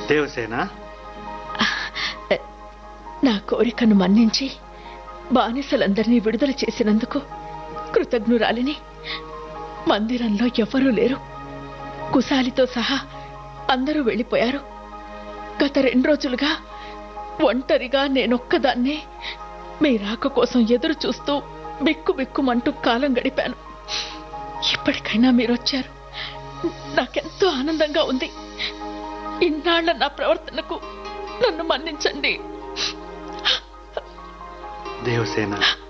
దేవసేన, నా కోరికను మన్నించి బానిసలందరినీ విడుదల చేసినందుకు కృతజ్ఞురాలిని. మందిరంలో ఎవ్వరూ లేరు. కుశాలితో సహా అందరూ వెళ్ళిపోయారు. గత 2 రోజులుగా ఒంటరిగా నేనొక్కదాన్నే మీ రాక కోసం ఎదురు చూస్తూ బిక్కు బిక్కుమంటూ కాలం గడిపాను. ఇప్పటికైనా మీరొచ్చారు. నాకెంతో ఆనందంగా ఉంది. ఇన్నాళ్ల నా ప్రవర్తనకు నన్ను మన్నించండి. దేవసేన,